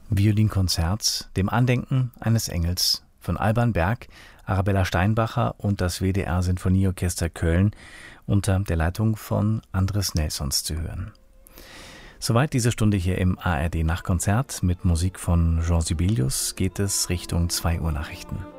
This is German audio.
Violinkonzert, dem Andenken eines Engels von Alban Berg, Arabella Steinbacher und das WDR Sinfonieorchester Köln unter der Leitung von Andres Nelsons zu hören. Soweit diese Stunde hier im ARD Nachtkonzert mit Musik von Jean Sibelius, geht es Richtung 2 Uhr Nachrichten.